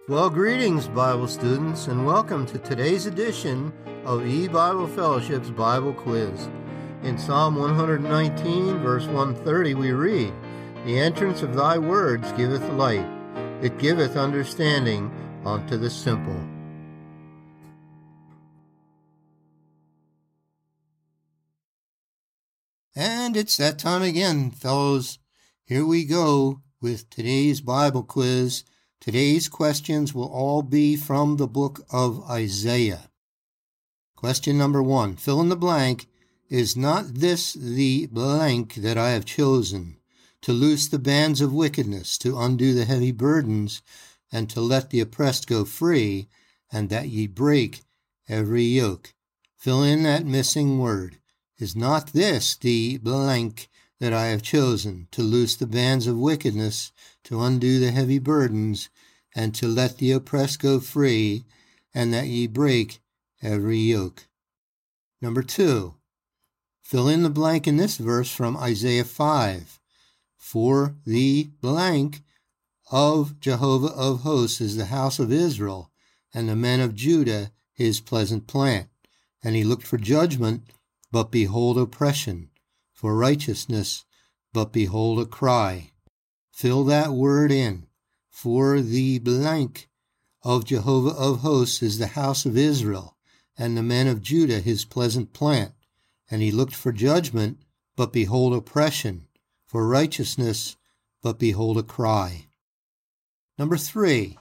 Well, greetings, Bible students, and welcome to today's edition of E-Bible Fellowship's Bible Quiz. In Psalm 119, verse 130, we read, "The entrance of thy words giveth light. It giveth understanding unto the simple." And it's that time again, fellows. Here we go with today's Bible quiz. Today's questions will all be from the book of Isaiah. Question number 1. Fill in the blank. Is not this the blank that I have chosen, to loose the bands of wickedness, to undo the heavy burdens, and to let the oppressed go free, and that ye break every yoke? Fill in that missing word. Is not this the blank that I have chosen, to loose the bands of wickedness, to undo the heavy burdens, and to let the oppressed go free, and that ye break every yoke? Number 2. Fill in the blank in this verse from Isaiah 5. For the blank of Jehovah of hosts is the house of Israel, and the men of Judah his pleasant plant. And he looked for judgment, but behold oppression, for righteousness, but behold a cry. Fill that word in. For the blank of Jehovah of hosts is the house of Israel, and the men of Judah his pleasant plant. And he looked for judgment, but behold oppression, for righteousness, but behold a cry. Number 3.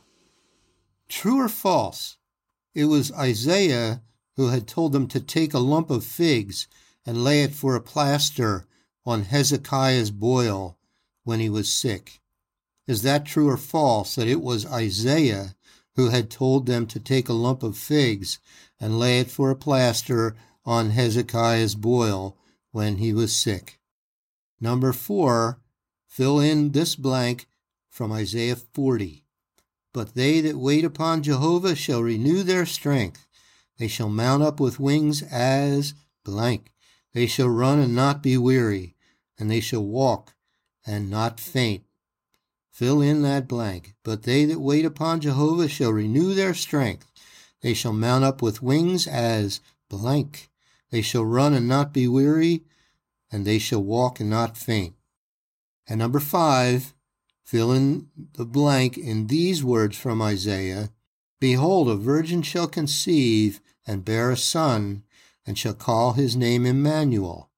True or false? It was Isaiah who had told them to take a lump of figs and lay it for a plaster on Hezekiah's boil when he was sick. Is that true or false, that it was Isaiah who had told them to take a lump of figs and lay it for a plaster on Hezekiah's boil when he was sick? Number 4, fill in this blank from Isaiah 40. But they that wait upon Jehovah shall renew their strength. They shall mount up with wings as blank. They shall run and not be weary, and they shall walk and not faint. Fill in that blank. But they that wait upon Jehovah shall renew their strength. They shall mount up with wings as blank. They shall run and not be weary, and they shall walk and not faint. And number 5, fill in the blank in these words from Isaiah. Behold, a virgin shall conceive and bear a son, and shall call his name Emmanuel.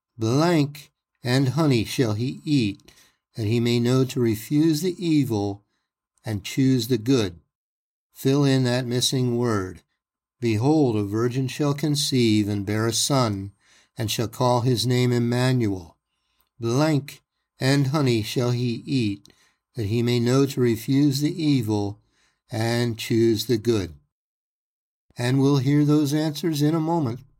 Blank and honey shall he eat, that he may know to refuse the evil and choose the good. Fill in that missing word. Behold, a virgin shall conceive and bear a son, and shall call his name Emmanuel. Blank and honey shall he eat, that he may know to refuse the evil and choose the good. And we'll hear those answers in a moment.